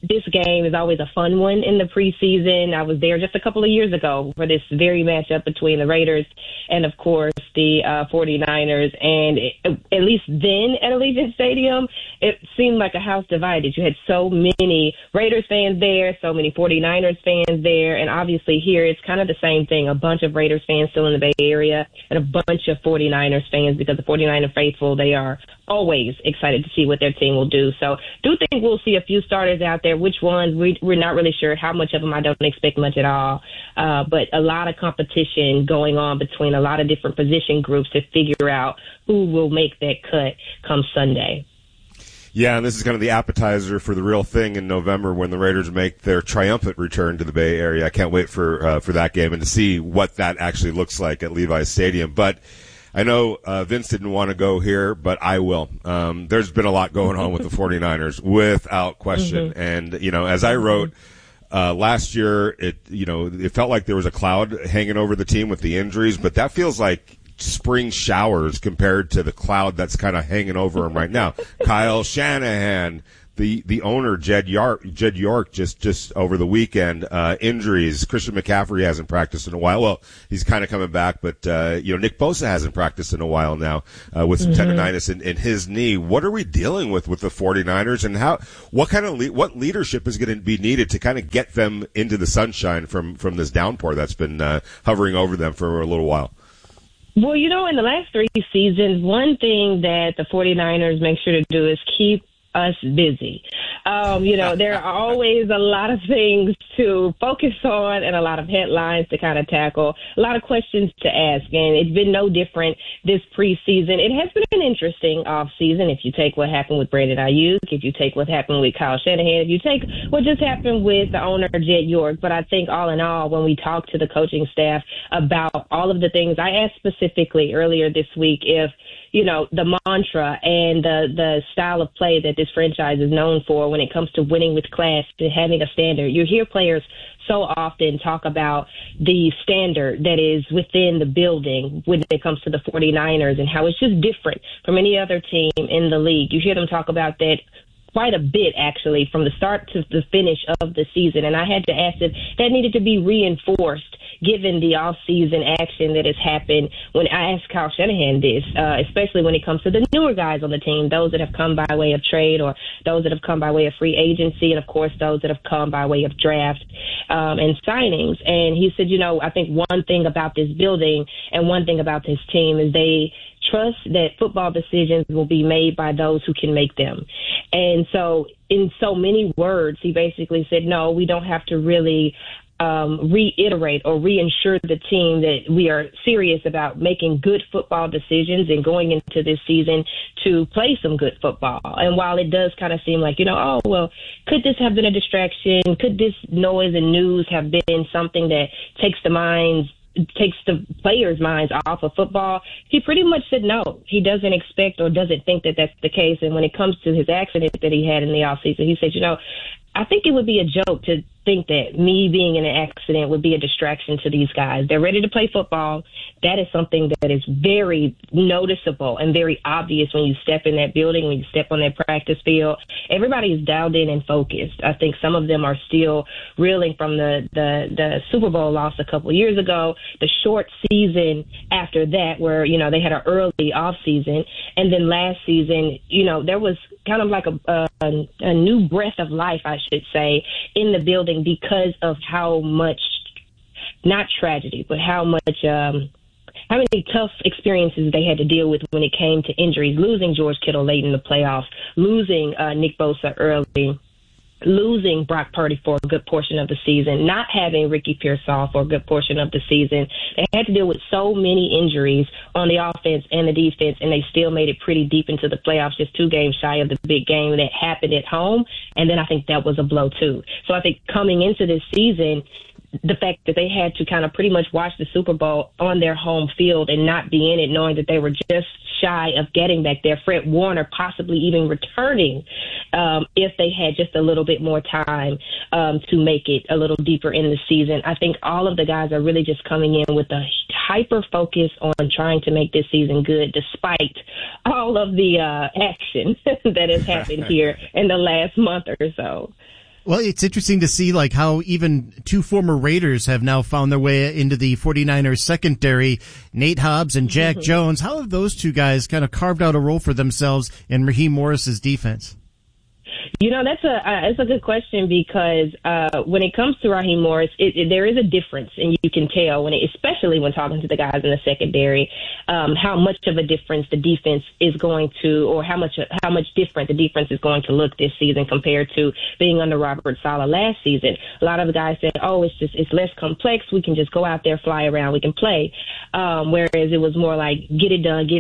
this game is always a fun one in the preseason. I was there just a couple of years ago for this very matchup between the Raiders and, of course, the 49ers. And at least then at Allegiant Stadium, it seemed like a house divided. You had so many Raiders fans there, so many 49ers fans there. And obviously here it's kind of the same thing. A bunch of Raiders fans still in the Bay Area and a bunch of 49ers fans, because the 49er faithful, they are always excited to see what their team will do. So do think we'll see a few starters out there. Which ones, we're not really sure. How much of them, I don't expect much at all. But a lot of competition going on between a lot of different position groups to figure out who will make that cut come Sunday. Yeah, and this is kind of the appetizer for the real thing in November when the Raiders make their triumphant return to the Bay Area. I can't wait for that game and to see what that actually looks like at Levi's Stadium. But I know Vince didn't want to go here, but I will. There's been a lot going on with the 49ers, without question. Mm-hmm. And, you know, as I wrote last year, it felt like there was a cloud hanging over the team with the injuries, but that feels like spring showers compared to the cloud that's kind of hanging over them right now. Kyle Shanahan, the owner, Jed York, just over the weekend, injuries. Christian McCaffrey hasn't practiced in a while. Well, he's kind of coming back, but, Nick Bosa hasn't practiced in a while now, with some tendonitis in his knee. What are we dealing with the 49ers, and what leadership is going to be needed to kind of get them into the sunshine from this downpour that's been, hovering over them for a little while? Well, in the last 3 seasons, one thing that the 49ers make sure to do is keep us busy. There are always a lot of things to focus on and a lot of headlines to kind of tackle, a lot of questions to ask. And it's been no different this preseason. It has been an interesting offseason if you take what happened with Brandon Ayuk, if you take what happened with Kyle Shanahan, if you take what just happened with the owner, Jed York. But I think all in all, when we talk to the coaching staff about all of the things, I asked specifically earlier this week if the mantra and the style of play that this franchise is known for when it comes to winning with class, to having a standard. You hear players so often talk about the standard that is within the building when it comes to the 49ers and how it's just different from any other team in the league. You hear them talk about that quite a bit, actually, from the start to the finish of the season. And I had to ask if that needed to be reinforced given the off-season action that has happened. When I asked Kyle Shanahan this, especially when it comes to the newer guys on the team, those that have come by way of trade or those that have come by way of free agency, and, of course, those that have come by way of draft and signings. And he said, I think one thing about this building and one thing about this team is they trust that football decisions will be made by those who can make them. And so in so many words, he basically said, no, we don't have to really reiterate or reinsure the team that we are serious about making good football decisions and going into this season to play some good football. And while it does kind of seem like, could this have been a distraction? Could this noise and news have been something that takes the players' minds off of football? He pretty much said no. He doesn't expect or doesn't think that that's the case. And when it comes to his accident that he had in the offseason, he said, I think it would be a joke to think that me being in an accident would be a distraction to these guys. They're ready to play football. That is something that is very noticeable and very obvious when you step in that building, when you step on that practice field. Everybody is dialed in and focused. I think some of them are still reeling from the Super Bowl loss a couple years ago, the short season after that where, they had an early off season. And then last season, there was kind of like a new breath of life, I should say, in the building because of how much, not tragedy, but how many tough experiences they had to deal with when it came to injuries, losing George Kittle late in the playoffs, losing Nick Bosa early, losing Brock Purdy for a good portion of the season, not having Ricky Pearsall for a good portion of the season. They had to deal with so many injuries on the offense and the defense, and they still made it pretty deep into the playoffs, just 2 games shy of the big game that happened at home. And then I think that was a blow, too. So I think coming into this season, the fact that they had to kind of pretty much watch the Super Bowl on their home field and not be in it, knowing that they were just shy of getting back there, Fred Warner possibly even returning if they had just a little bit more time to make it a little deeper in the season. I think all of the guys are really just coming in with a hyper focus on trying to make this season good, despite all of the action that has happened here in the last month or so. Well, it's interesting to see like how even two former Raiders have now found their way into the 49ers secondary, Nate Hobbs and Jack Jones. How have those two guys kind of carved out a role for themselves in Raheem Morris's defense? That's a good question because when it comes to Raheem Morris, there is a difference, and you can tell especially when talking to the guys in the secondary, how much of a difference the defense is going to, or how much different the defense is going to look this season compared to being under Robert Saleh last season. A lot of the guys said, it's less complex. We can just go out there, fly around, we can play. Whereas it was more like get it done,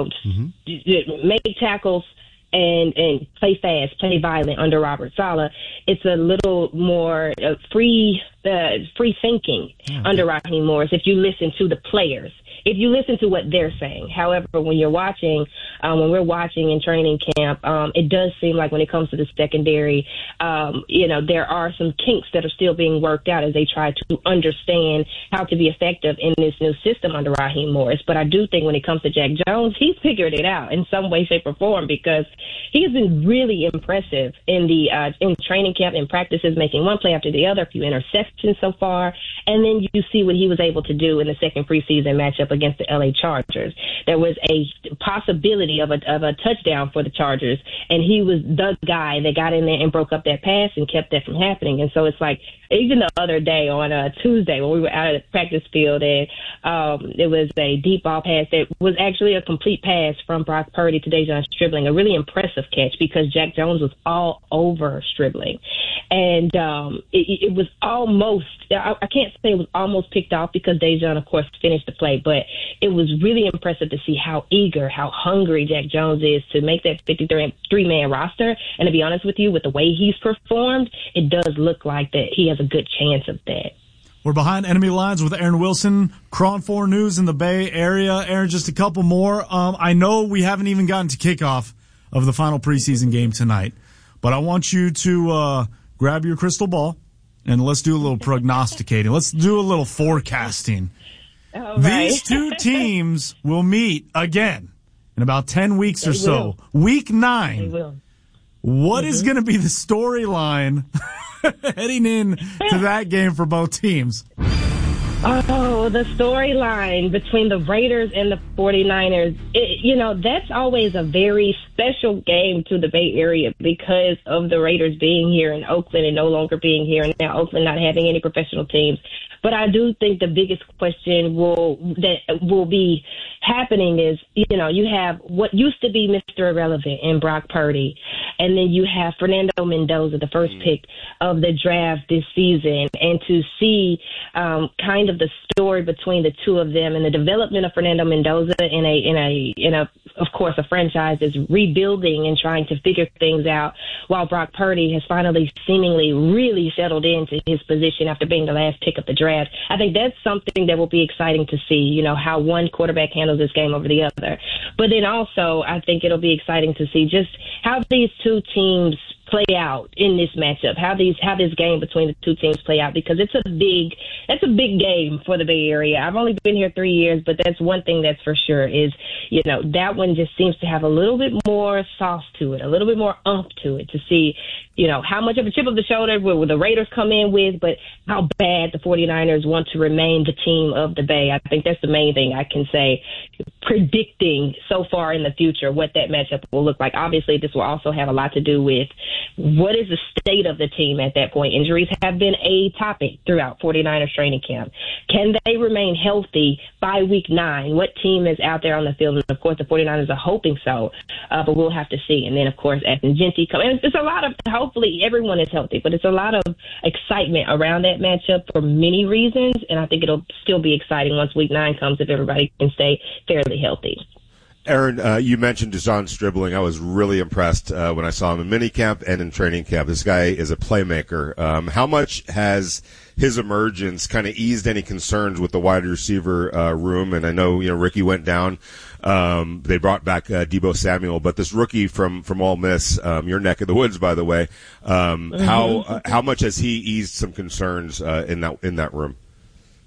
make tackles. And play fast, play violent under Robert Saleh. It's a little more free thinking under Raheem Morris if you listen to the players, if you listen to what they're saying. However, when we're watching in training camp, it does seem like when it comes to the secondary, there are some kinks that are still being worked out as they try to understand how to be effective in this new system under Raheem Morris. But I do think when it comes to Jack Jones, he's figured it out in some way, shape, or form because he has been really impressive in training camp and practices, making one play after the other, a few interceptions so far, and then you see what he was able to do in the second preseason matchup against the LA Chargers. There was a possibility of a touchdown for the Chargers, and he was the guy that got in there and broke up that pass and kept that from happening. And so it's like, even the other day on Tuesday when we were out at the practice field, and it was a deep ball pass that was actually a complete pass from Brock Purdy to Dejon Stribling, a really impressive catch because Jack Jones was all over Stribling. And it was almost, I can't say it was almost picked off because Dejon, of course, finished the play, but it was really impressive to see how eager, how hungry Jack Jones is to make that 53-man roster. And to be honest with you, with the way he's performed, it does look like that he has a good chance of that. We're behind enemy lines with Aaron Wilson, Cron 4 News in the Bay Area. Aaron, just a couple more. I know we haven't even gotten to kickoff of the final preseason game tonight, but I want you to grab your crystal ball and let's do a little prognosticating. Let's do a little forecasting. Right. These two teams will meet again in about 10 weeks or so. Week 9. They will. What is going to be the storyline heading in to that game for both teams? Oh, the storyline between the Raiders and the 49ers. That's always a very special game to the Bay Area because of the Raiders being here in Oakland and no longer being here, and now Oakland not having any professional teams. But I do think the biggest question that will be happening is, you have what used to be Mr. Irrelevant in Brock Purdy, and then you have Fernando Mendoza, the first pick of the draft this season, and to see kind of the story between the two of them and the development of Fernando Mendoza in a of course a franchise that's rebuilding and trying to figure things out, while Brock Purdy has finally seemingly really settled into his position after being the last pick of the draft. I think that's something that will be exciting to see, how one quarterback handles this game over the other. But then also, I think it'll be exciting to see just how these two teams play out in this matchup, how this game between the two teams play out, because that's a big game for the Bay Area. I've only been here 3 years, but that's one thing that's for sure is, that one just seems to have a little bit more sauce to it, a little bit more oomph to it, to see, how much of a chip of the shoulder will the Raiders come in with, but how bad the 49ers want to remain the team of the Bay. I think that's the main thing I can say, predicting so far in the future what that matchup will look like. Obviously, this will also have a lot to do with what is the state of the team at that point. Injuries have been a topic throughout 49ers training camp. Can they remain healthy by week 9? What team is out there on the field? And, of course, the 49ers are hoping so, but we'll have to see. And then, of course, Anthony Gentry comes. It's a lot of, hopefully everyone is healthy, but it's a lot of excitement around that matchup for many reasons, and I think it'll still be exciting once week 9 comes if everybody can stay fairly healthy. Aaron, you mentioned Dejon Stribling. I was really impressed when I saw him in minicamp and in training camp. This guy is a playmaker. How much has his emergence kind of eased any concerns with the wide receiver room? And I know Ricky went down. They brought back Deebo Samuel, but this rookie from Ole Miss, your neck of the woods, by the way, how much has he eased some concerns in that room?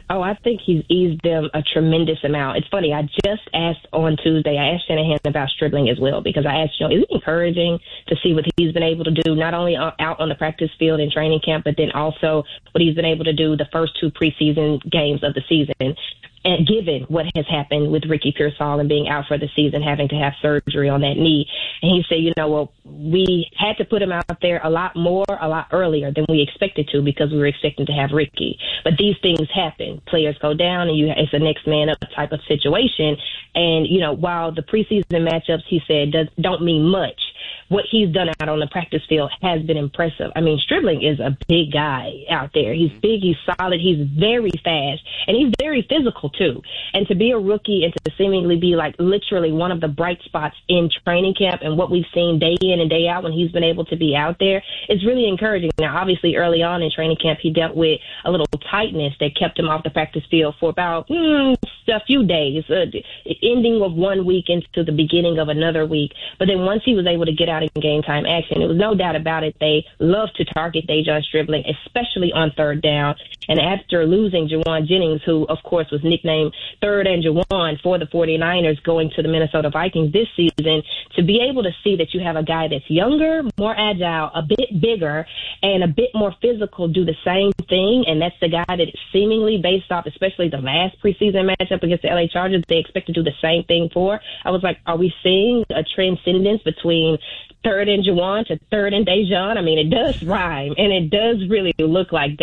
Oh, I think he's eased them a tremendous amount. It's funny. I just asked on Tuesday, I asked Shanahan about Stribling as well, because I asked, is it encouraging to see what he's been able to do, not only out on the practice field in training camp, but then also what he's been able to do the first 2 preseason games of the season. And given what has happened with Ricky Pearsall and being out for the season, having to have surgery on that knee. And he said, we had to put him out there a lot earlier than we expected to, because we were expecting to have Ricky. But these things happen. Players go down, and it's a next man up type of situation. And, while the preseason matchups, he said, don't mean much, what he's done out on the practice field has been impressive. I mean, Stribling is a big guy out there. He's big, he's solid, he's very fast, and he's very physical too. And to be a rookie and to seemingly be like literally one of the bright spots in training camp and what we've seen day in and day out when he's been able to be out there is really encouraging. Now, obviously, early on in training camp, he dealt with a little tightness that kept him off the practice field for about a few days, ending of 1 week into the beginning of another week. But then once he was able to get out in game time action, there was no doubt about it. They love to target Dejon Stribling, especially on third down. And after losing Jawan Jennings, who, of course, was nicknamed Third and Jawan for the 49ers going to the Minnesota Vikings this season, to be able to see that you have a guy that's younger, more agile, a bit bigger, and a bit more physical do the same thing, and that's the guy that seemingly, based off especially the last preseason matchup against the LA Chargers, they expect to do the same thing for. I was like, are we seeing a transcendence between Third and Jawan to Third and Dejon? I mean, it does rhyme, and it does really look like